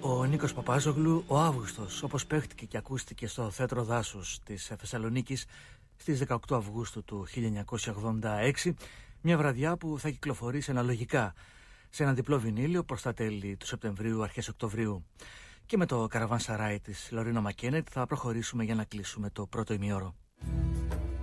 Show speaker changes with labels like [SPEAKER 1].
[SPEAKER 1] Ο Νίκος Παπάζογλου, ο Αύγουστος, όπως παίχτηκε και ακούστηκε στο Θέατρο Δάσους της Θεσσαλονίκης στις 18 Αυγούστου του 1986, μια βραδιά που θα κυκλοφορήσει αναλογικά σε ένα διπλό βινίλιο προς τα τέλη του Σεπτεμβρίου, αρχές Οκτωβρίου. Και με το Καραβάν Σαράι της Λωρίνα Μακένετ θα προχωρήσουμε για να κλείσουμε το πρώτο ημιώρο.